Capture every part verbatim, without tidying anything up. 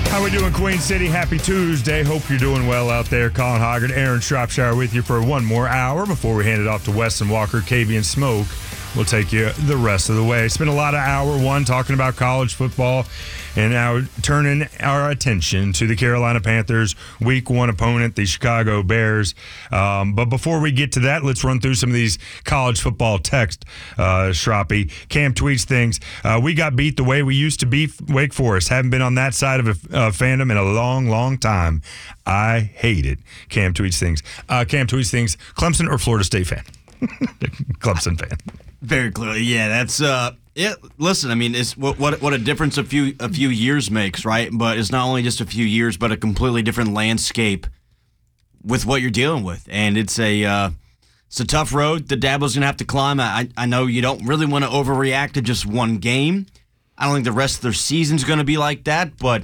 How we doing, Queen City? Happy Tuesday. Hope you're doing well out there. Colin Hoggard, Aaron Shropshire with you for one more hour before we hand it off to Weston Walker, K V and Smoke. We'll take you the rest of the way. Spent a lot of hour one talking about college football and now turning our attention to the Carolina Panthers week one opponent, the Chicago Bears. Um, but before we get to that, let's run through some of these college football text, uh, Shroppy. Cam tweets things. Uh, we got beat the way we used to beat Wake Forest. Haven't been on that side of a uh, fandom in a long, long time. I hate it. Cam tweets things. Uh, Cam tweets things. Clemson or Florida State fan? Clemson fan. Very clearly, yeah. That's uh, yeah. Listen, I mean, it's what what what a difference a few a few years makes, right? But it's not only just a few years, but a completely different landscape with what you're dealing with, and it's a uh, it's a tough road that Dabo's gonna have to climb. I I know you don't really want to overreact to just one game. I don't think the rest of their season's gonna be like that, but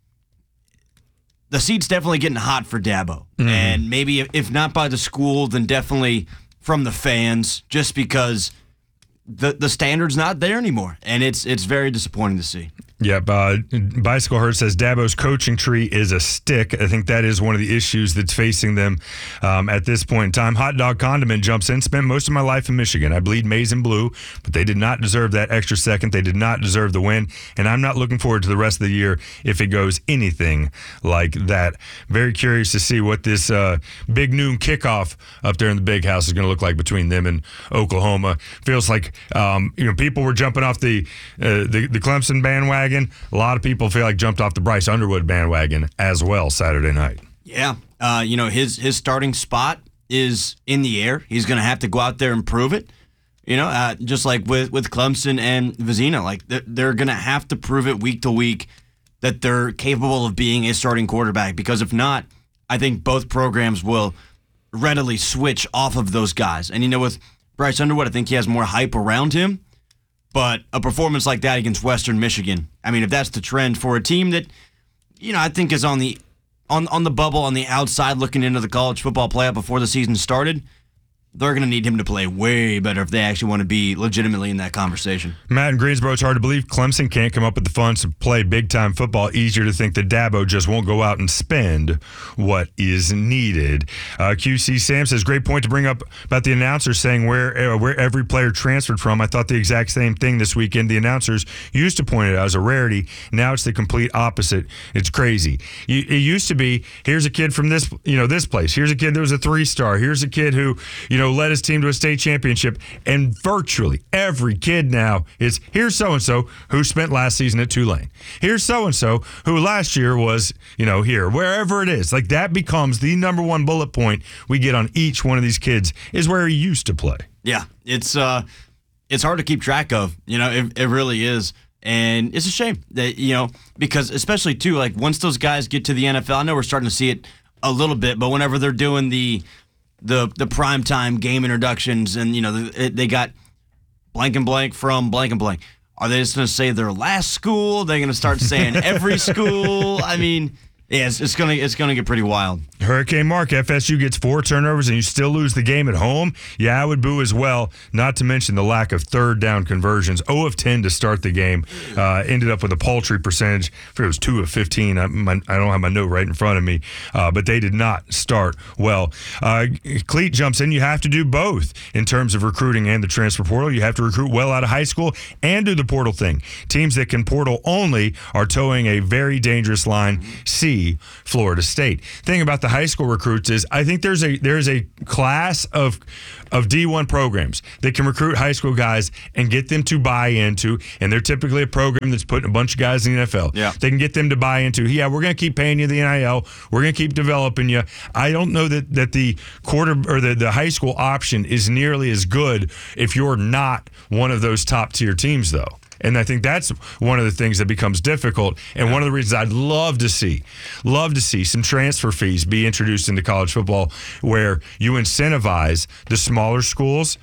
the seat's definitely getting hot for Dabo, mm-hmm. and maybe if, if not by the school, then definitely from the fans, just because the the standard's not there anymore, and it's it's very disappointing to see. Yep. Uh, Bicycle Hurt says Dabo's coaching tree is a stick. I think that is one of the issues that's facing them um, at this point in time. Hot Dog Condiment jumps in. Spent most of my life in Michigan. I bleed maize and blue, but they did not deserve that extra second. They did not deserve the win, and I'm not looking forward to the rest of the year if it goes anything like that. Very curious to see what this uh, big noon kickoff up there in the Big House is going to look like between them and Oklahoma. Feels like um, you know people were jumping off the uh, the, the Clemson bandwagon. A lot of people feel like jumped off the Bryce Underwood bandwagon as well Saturday night. Yeah. Uh, you know, his his starting spot is in the air. He's going to have to go out there and prove it. You know, uh, just like with, with Clemson and Vizina. Like, they're, they're going to have to prove it week to week that they're capable of being a starting quarterback. Because if not, I think both programs will readily switch off of those guys. And, you know, with Bryce Underwood, I think he has more hype around him. But a performance like that against Western Michigan, I mean, if that's the trend for a team that, you know, I think is on the on on the bubble, on the outside, looking into the college football playoff before the season started, they're going to need him to play way better if they actually want to be legitimately in that conversation. Matt in Greensboro, it's hard to believe Clemson can't come up with the funds to play big-time football. Easier to think that Dabo just won't go out and spend what is needed. Uh, Q C Sam says, great point to bring up about the announcers saying where uh, where every player transferred from. I thought the exact same thing this weekend. The announcers used to point it out as a rarity. Now it's the complete opposite. It's crazy. You, it used to be, here's a kid from this, you know, this place. Here's a kid that was a three-star. Here's a kid who, you know, led his team to a state championship, and virtually every kid now is, here's so-and-so who spent last season at Tulane. Here's so-and-so who last year was, you know, here, wherever it is. Like, that becomes the number one bullet point we get on each one of these kids is where he used to play. Yeah, it's uh, it's hard to keep track of, you know, it, it really is. And it's a shame that, you know, because especially, too, like, once those guys get to the N F L, I know we're starting to see it a little bit, but whenever they're doing the the the primetime game introductions and, you know, they, they got blank and blank from blank and blank. Are they just going to say their last school? They're going to start saying every school? I mean, yeah, it's, it's going to it's gonna get pretty wild. Hurricane Mark, F S U gets four turnovers and you still lose the game at home? Yeah, I would boo as well, not to mention the lack of third down conversions. zero of ten to start the game. Uh, ended up with a paltry percentage. If it was two of fifteen, I, my, I don't have my note right in front of me, uh, but they did not start well. Uh, Cleat jumps in. You have to do both in terms of recruiting and the transfer portal. You have to recruit well out of high school and do the portal thing. Teams that can portal only are towing a very dangerous line. See Florida State. Thing about the high school recruits is I think there's a there's a class of of D one programs that can recruit high school guys and get them to buy into, and they're typically a program that's putting a bunch of guys in the N F L. Yeah. They can get them to buy into, yeah, we're going to keep paying you the N I L. We're going to keep developing you. I don't know that, that the quarter or the, the high school option is nearly as good if you're not one of those top tier teams, though. And I think that's one of the things that becomes difficult. And yeah. one of the reasons I'd love to see, love to see some transfer fees be introduced into college football where you incentivize the smaller schools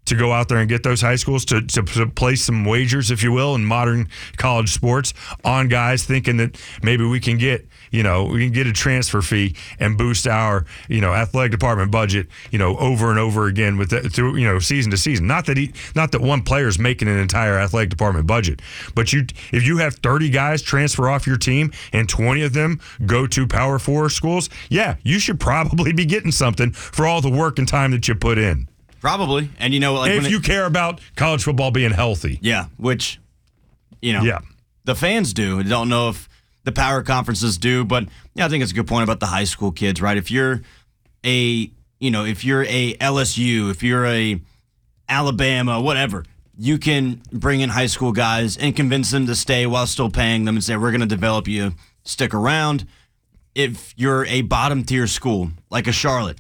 to go out there and get those high schools to, to, to place some wagers, if you will, in modern college sports on guys thinking that maybe we can get, you know, we can get a transfer fee and boost our, you know, athletic department budget, you know, over and over again with the, through, you know, season to season. Not that he, not that one player is making an entire athletic department budget, but you, if you have thirty guys transfer off your team and twenty of them go to Power Four schools, yeah, you should probably be getting something for all the work and time that you put in. Probably, and you know, like if when you it, care about college football being healthy, yeah, which, you know, yeah, the fans do. I don't know if the power conferences do, but yeah, I think it's a good point about the high school kids, right? If you're a, you know, if you're a L S U, if you're a Alabama, whatever, you can bring in high school guys and convince them to stay while still paying them and say, we're going to develop you, stick around. If you're a bottom tier school, like a Charlotte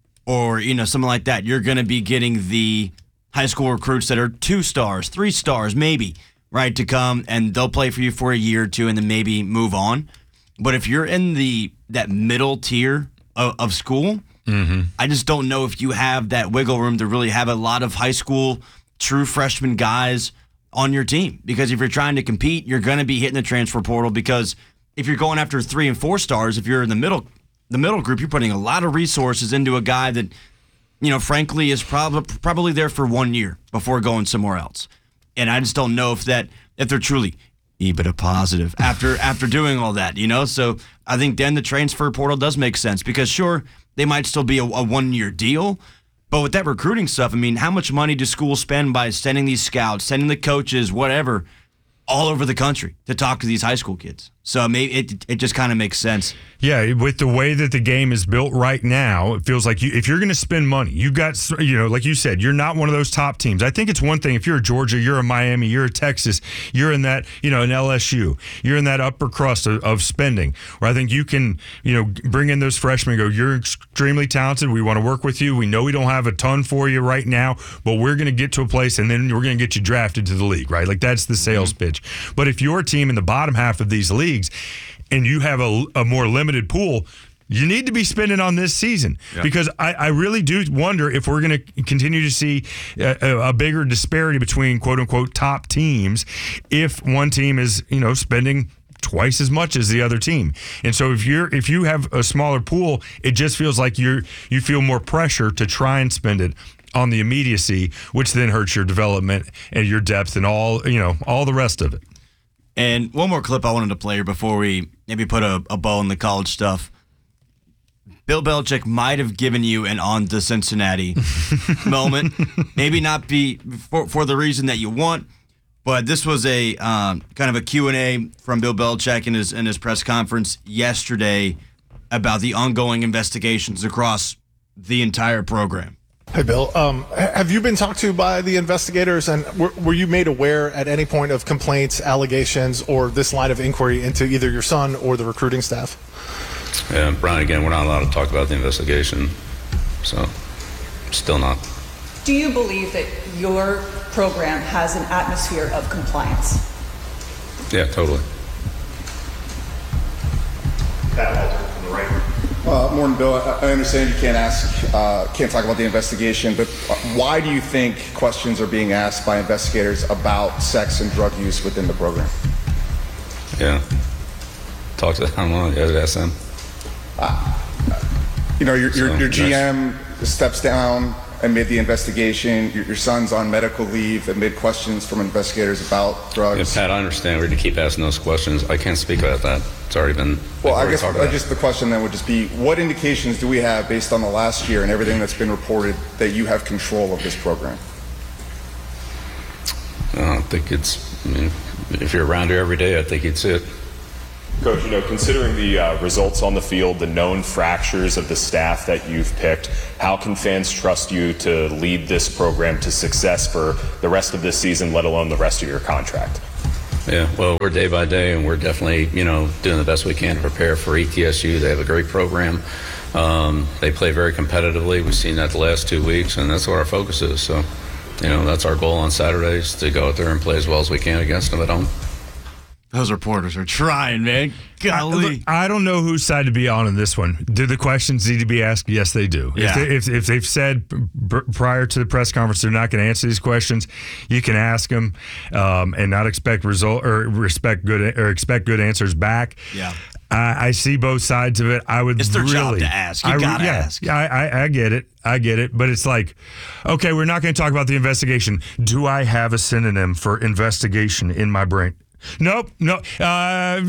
or, you know, something like that, you're going to be getting the high school recruits that are two stars, three stars, maybe, right, to come, and they'll play for you for a year or two and then maybe move on. But if you're in the that middle tier of, of school, mm-hmm. I just don't know if you have that wiggle room to really have a lot of high school true freshman guys on your team. Because if you're trying to compete, you're going to be hitting the transfer portal, because if you're going after three and four stars, if you're in the middle the middle group, you're putting a lot of resources into a guy that, you know, frankly, is prob- probably there for one year before going somewhere else. And I just don't know if that if they're truly EBITDA positive after after doing all that, you know. So I think then the transfer portal does make sense, because sure, they might still be a, a one year deal, but with that recruiting stuff, I mean, how much money do schools spend by sending these scouts, sending the coaches, whatever, all over the country to talk to these high school kids? So maybe it it just kind of makes sense. Yeah, with the way that the game is built right now, it feels like you, if you're going to spend money, you got, you know, like you said, you're not one of those top teams. I think it's one thing if you're a Georgia, you're a Miami, you're a Texas, you're in that, you know, an L S U, you're in that upper crust of, of spending, where I think you can, you know, bring in those freshmen and go, you're extremely talented. We want to work with you. We know we don't have a ton for you right now, but we're going to get to a place and then we're going to get you drafted to the league, right? Like that's the sales mm-hmm. pitch. But if your team in the bottom half of these leagues and you have a, a more limited pool, you need to be spending on this season, yeah. because I, I really do wonder if we're going to continue to see a, a bigger disparity between quote unquote top teams if one team is, you know, spending twice as much as the other team. And so if you're if you have a smaller pool, it just feels like you're you feel more pressure to try and spend it on the immediacy, which then hurts your development and your depth and all, you know, all the rest of it. And one more clip I wanted to play here before we maybe put a, a bow on the college stuff. Bill Belichick might have given you an on to Cincinnati moment. Maybe not be for, for the reason that you want, but this was a um, kind of a Q and A from Bill Belichick in his, in his press conference yesterday about the ongoing investigations across the entire program. Hey, Bill. Um, have you been talked to by the investigators, and were, were you made aware at any point of complaints, allegations, or this line of inquiry into either your son or the recruiting staff? Yeah, Brian, again, we're not allowed to talk about the investigation, so still not. Do you believe that your program has an atmosphere of compliance? Yeah, totally. Pat Walter from the right. Uh, morning, Bill. I, I understand you can't ask, uh, can't talk about the investigation, but why do you think questions are being asked by investigators about sex and drug use within the program? Yeah. Talk to them. I don't know. You gotta ask them. Uh, you know, your, your, So, your G M that's- steps down amid the investigation. Your, your son's on medical leave amid questions from investigators about Yeah, drugs. Pat, I understand. We're going to keep asking those questions. I can't speak about that. It's already been. Well, I already guess talked I about. just the question then would just be, what indications do we have based on the last year and everything that's been reported that you have control of this program? I don't think it's. I mean, if you're around here every day, I think you'd see it. Coach, you know, considering the uh, results on the field, the known fractures of the staff that you've picked, how can fans trust you to lead this program to success for the rest of this season, let alone the rest of your contract? Yeah, well, we're day by day, and we're definitely, you know, doing the best we can to prepare for E T S U. They have a great program. Um, they play very competitively. We've seen that the last two weeks, and that's what our focus is. So, you know, that's our goal on Saturdays, to go out there and play as well as we can against them at home. Those reporters are trying, man. Golly. I, I don't know whose side to be on in this one. Do the questions need to be asked? Yes, they do. Yeah. If, they, if, if they've said b- prior to the press conference they're not going to answer these questions, you can ask them um, and not expect result or respect good or expect good answers back. Yeah. I, I see both sides of it. I would It's their really, job to ask. You I, gotta yeah, ask. I, I, I get it. I get it. But it's like, okay, we're not going to talk about the investigation. Do I have a synonym for investigation in my brain? Nope, no. Uh,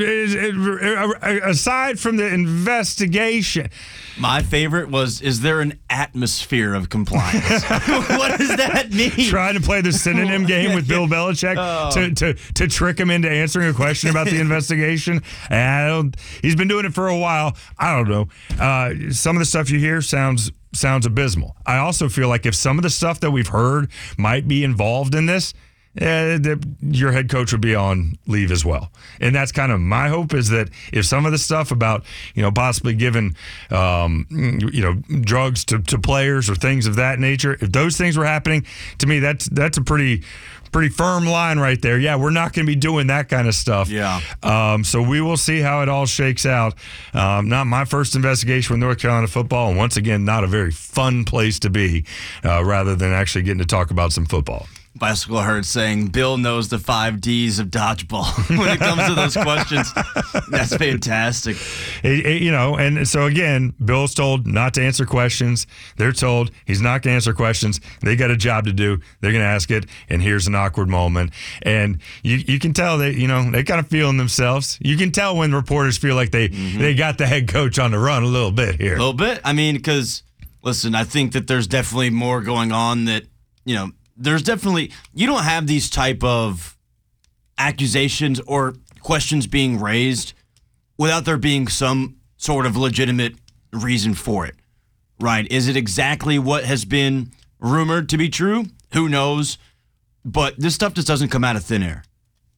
aside from the investigation, my favorite was: is there an atmosphere of compliance? What does that mean? Trying to play the synonym game with Bill Belichick oh. to, to to trick him into answering a question about the investigation. And I don't, he's been doing it for a while. I don't know. Uh, some of the stuff you hear sounds sounds abysmal. I also feel like if some of the stuff that we've heard might be involved in this. Uh, the, your head coach would be on leave as well. And that's kind of my hope, is that if some of the stuff about, you know, possibly giving, um, you know, drugs to, to players or things of that nature, if those things were happening, to me, that's that's a pretty pretty firm line right there. Yeah, we're not going to be doing that kind of stuff. Yeah. Um, so we will see how it all shakes out. Um, not my first investigation with North Carolina football, and once again, not a very fun place to be, uh, rather than actually getting to talk about some football. Bicycle Herd saying Bill knows the five D's of dodgeball when it comes to those questions. That's fantastic. It, it, you know, and so again, Bill's told not to answer questions. They're told he's not going to answer questions. They got a job to do. They're going to ask it, and here's an awkward moment. And you you can tell that, you know, they kind of feel in themselves. You can tell when reporters feel like they, mm-hmm. they got the head coach on the run a little bit here. A little bit. I mean, because, listen, I think that there's definitely more going on that, you know, there's definitely, you don't have these type of accusations or questions being raised without there being some sort of legitimate reason for it, right? Is it exactly what has been rumored to be true? Who knows? But this stuff just doesn't come out of thin air.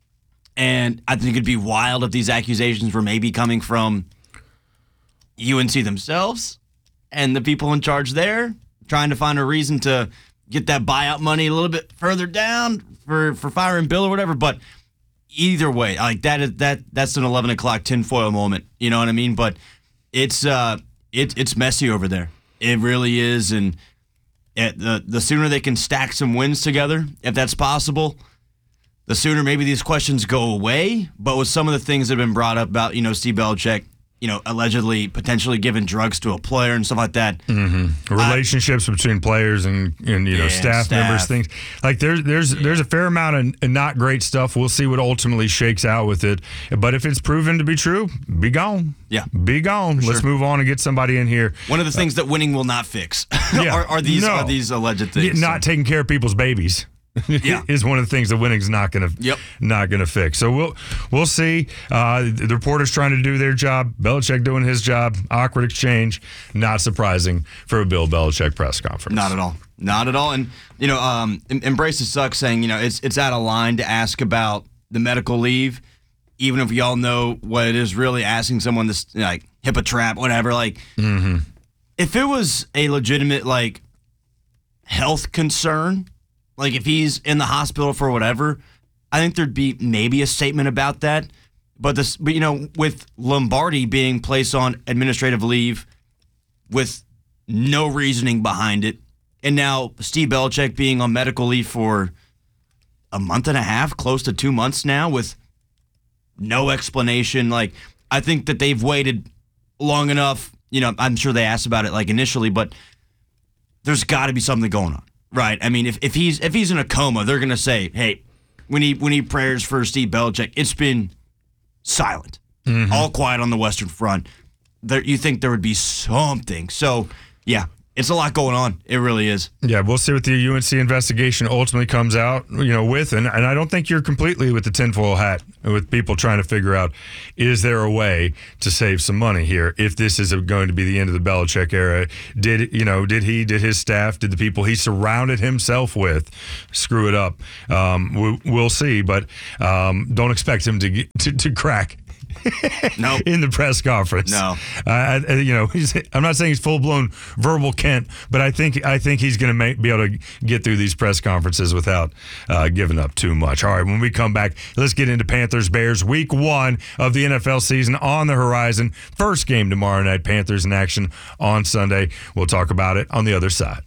And I think it'd be wild if these accusations were maybe coming from U N C themselves and the people in charge there, trying to find a reason to get that buyout money a little bit further down for, for firing Bill or whatever. But either way, like that is that that's an eleven o'clock tinfoil moment. You know what I mean? But it's uh it, it's messy over there. It really is. And it, the the sooner they can stack some wins together, if that's possible, the sooner maybe these questions go away. But with some of the things that have been brought up about, you know, Steve Belichick, you know, allegedly potentially giving drugs to a player and stuff like that. Mm-hmm. Relationships uh, between players and, and you know, yeah, staff, staff members, things like there's there's yeah. there's a fair amount of not great stuff. We'll see what ultimately shakes out with it. But if it's proven to be true, be gone. Yeah, be gone. For Let's sure. move on and get somebody in here. One of the things uh, that winning will not fix yeah, are, are these no. are these alleged things. Yeah, not so. taking care of people's babies. Yeah, is one of the things that winning's not going to yep. not going to fix. So we'll we'll see. Uh, the reporters trying to do their job, Belichick doing his job. Awkward exchange, not surprising for a Bill Belichick press conference. Not at all, not at all. And you know, um, Embrace the Suck saying, you know, it's it's out of line to ask about the medical leave, even if we all know what it is. Really asking someone this, like HIPAA trap, whatever. Like, mm-hmm. if it was a legitimate like health concern. Like, if he's in the hospital for whatever, I think there'd be maybe a statement about that. But, this, but you know, with Lombardi being placed on administrative leave with no reasoning behind it, and now Steve Belichick being on medical leave for a month and a half, close to two months now, with no explanation. Like, I think that they've waited long enough. You know, I'm sure they asked about it, like, initially, but there's got to be something going on. Right. I mean, if, if he's if he's in a coma, they're gonna say, "Hey, we need we need prayers for Steve Belichick." It's been silent, mm-hmm. all quiet on the Western Front. There, you think there would be something? So, yeah, it's a lot going on. It really is. Yeah, we'll see what the U N C investigation ultimately comes out, you know, with, and, and I don't think you're completely with the tinfoil hat with people trying to figure out, is there a way to save some money here if this is going to be the end of the Belichick era? Did, you know, did he, did his staff, did the people he surrounded himself with screw it up? Um, we, we'll see, but um, don't expect him to, get, to to crack No. in the press conference. No. Uh, I, you know, he's, I'm not saying he's full blown verbal Kent, but I think I think he's going to be able to get through these press conferences without uh, giving up too much. All right, when we come back, let's get into Panthers Bears week one of the N F L season on the horizon. First game tomorrow night, Panthers in action on Sunday. We'll talk about it on the other side.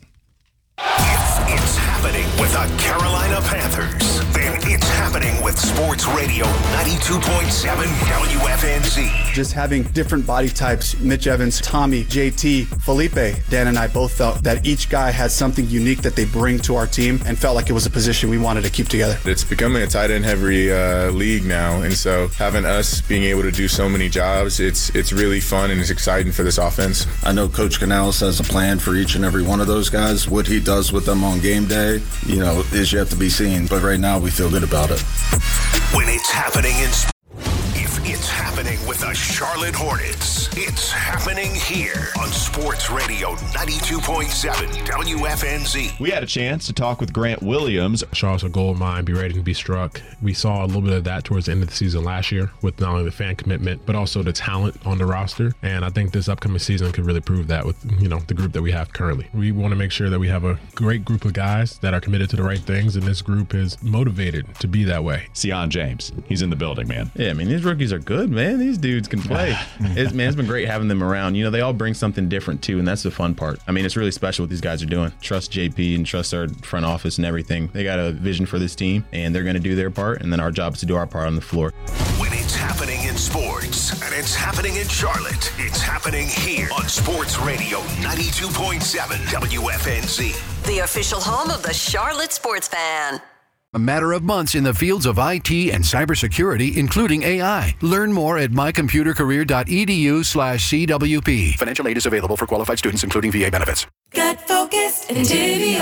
If it's happening with the Carolina Panthers, then it's happening with Sports Radio ninety-two point seven W F N Z. Just having different body types, Mitch Evans, Tommy, J T, Felipe, Dan and I both felt that each guy has something unique that they bring to our team and felt like it was a position we wanted to keep together. It's becoming a tight end heavy uh, league now, and so having us being able to do so many jobs, it's it's really fun and it's exciting for this offense. I know Coach Canales has a plan for each and every one of those guys. What he does with them on game day, you know, is yet to be seen. But right now, we feel good about it. When it's happening in if it's happening with the Charlotte Hornets, it's happening here on Sports Radio ninety-two point seven W F N Z. We had a chance to talk with Grant Williams. Charlotte's a goal of mine, be ready to be struck. We saw a little bit of that towards the end of the season last year with not only the fan commitment, but also the talent on the roster. And I think this upcoming season could really prove that with, you know, the group that we have currently. We want to make sure that we have a great group of guys that are committed to the right things, and this group is motivated to be that way. Sion James, he's in the building, man. Yeah, I mean, these rookies are good, man. These dudes can play. it's, man, it's been great having them around. You know, they all bring something different, too, and that's the fun part. I mean, it's really special what these guys are doing. Trust J P and trust our front office and everything. They got a vision for this team, and they're going to do their part, and then our job is to do our part on the floor. When it's happening in sports, and it's happening in Charlotte, it's happening here on Sports Radio ninety-two point seven W F N Z. The official home of the Charlotte Sports Fan. A matter of months in the fields of I T and cybersecurity, including A I. Learn more at mycomputercareer.edu slash CWP. Financial aid is available for qualified students, including V A benefits. Get focused, Entivio.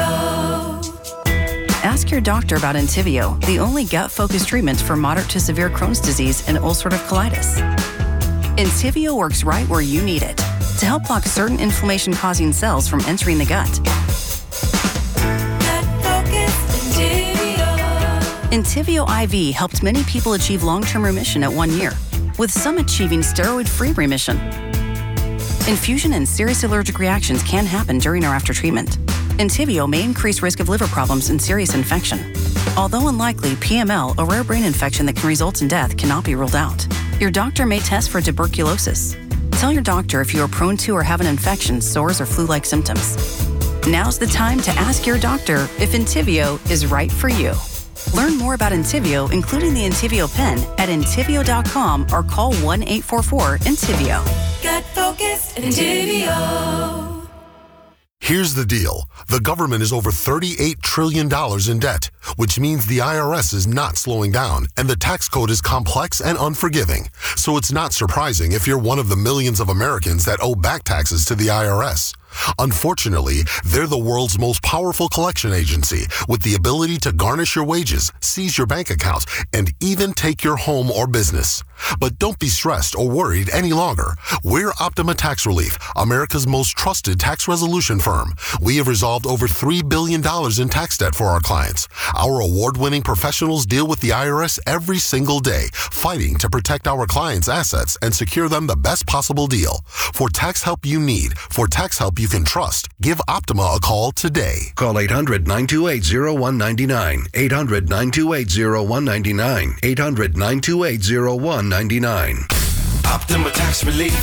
Ask your doctor about Entivio, the only gut-focused treatment for moderate to severe Crohn's disease and ulcerative colitis. Entivio works right where you need it to help block certain inflammation-causing cells from entering the gut. Entivio I V helped many people achieve long-term remission at one year, with some achieving steroid-free remission. Infusion and serious allergic reactions can happen during or after treatment. Entivio may increase risk of liver problems and serious infection. Although unlikely, P M L, a rare brain infection that can result in death, cannot be ruled out. Your doctor may test for tuberculosis. Tell your doctor if you are prone to or have an infection, sores, or flu-like symptoms. Now's the time to ask your doctor if Entivio is right for you. Learn more about Entivio, including the Entivio pen, at Entivio dot com or call one eight four four Entivio. Get focused, Entivio. Here's the deal. The government is over thirty-eight trillion dollars in debt, which means the I R S is not slowing down, and the tax code is complex and unforgiving. So it's not surprising if you're one of the millions of Americans that owe back taxes to the I R S. Unfortunately, they're the world's most powerful collection agency with the ability to garnish your wages, seize your bank accounts, and even take your home or business. But don't be stressed or worried any longer. We're Optima Tax Relief, America's most trusted tax resolution firm. We have resolved over three billion dollars in tax debt for our clients. Our award-winning professionals deal with the I R S every single day, fighting to protect our clients' assets and secure them the best possible deal. For tax help you need, for tax help you can trust, give Optima a call today. Call eight hundred, nine two eight, zero one nine nine. eight hundred, nine two eight, zero one nine nine. eight hundred, nine two eight, zero one nine nine. Optima Tax Relief.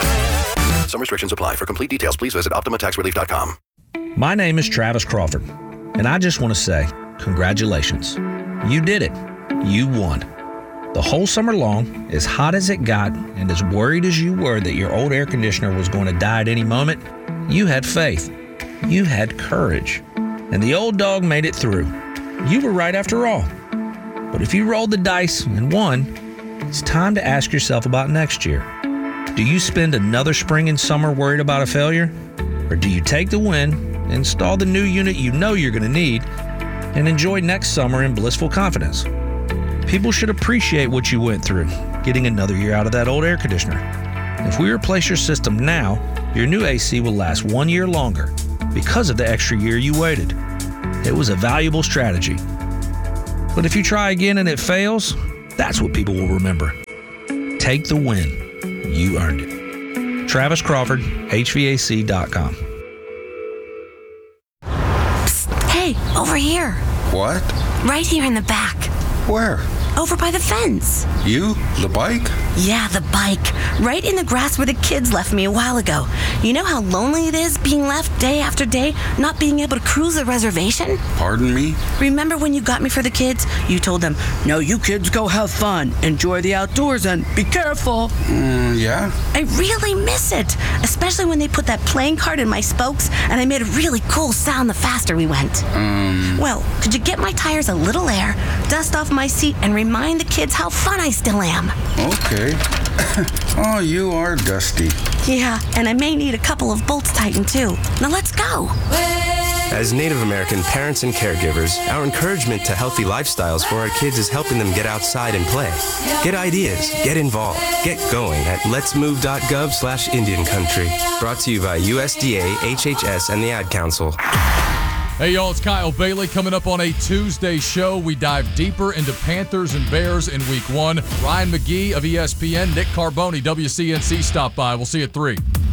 Some restrictions apply. For complete details, please visit optima tax relief dot com. My name is Travis Crawford, and I just want to say congratulations. You did it. You won. The whole summer long, as hot as it got, and as worried as you were that your old air conditioner was going to die at any moment, you had faith. You had courage. And the old dog made it through. You were right after all. But if you rolled the dice and won, it's time to ask yourself about next year. Do you spend another spring and summer worried about a failure? Or do you take the win, install the new unit you know you're going to need, and enjoy next summer in blissful confidence? People should appreciate what you went through, getting another year out of that old air conditioner. If we replace your system now, your new A C will last one year longer because of the extra year you waited. It was a valuable strategy. But if you try again and it fails, that's what people will remember. take the win. You earned it. Travis Crawford, H V A C dot com. Hey, over here. What? Right here in the back. Where? Over by the fence. You? The bike? Yeah, the bike. Right in the grass where the kids left me a while ago. You know how lonely it is being left day after day, not being able to cruise the reservation? Pardon me? Remember when you got me for the kids? You told them, no, you kids go have fun, enjoy the outdoors, and be careful. Mm, yeah? I really miss it, especially when they put that playing card in my spokes and I made a really cool sound the faster we went. Um... Well, could you get my tires a little air, dust off my seat, and remind the kids how fun I still am? Okay. Oh, you are dusty. Yeah, and I may need a couple of bolts tightened too. Now let's go. As Native American parents and caregivers, our encouragement to healthy lifestyles for our kids is helping them get outside and play. Get ideas, get involved, get going at letsmove.gov slash Indian Country. Brought to you by U S D A, H H S, and the Ad Council. Hey, y'all, it's Kyle Bailey. Coming up on a Tuesday show, we dive deeper into Panthers and Bears in week one. Ryan McGee of E S P N, Nick Carboni, W C N C, stop by. We'll see you at three.